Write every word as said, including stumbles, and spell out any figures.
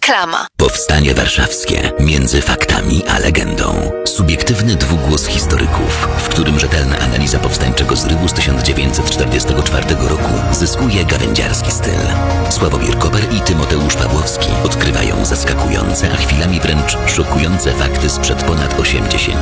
Reklama. Powstanie Warszawskie. Między faktami a legendą. Subiektywny dwugłos historyków, w którym rzetelna analiza powstańczego zrywu z tysiąc dziewięćset czterdziestego czwartego roku zyskuje gawędziarski styl. Sławomir Koper i Tymoteusz Pawłowski odkrywają zaskakujące, a chwilami wręcz szokujące fakty sprzed ponad osiemdziesięciu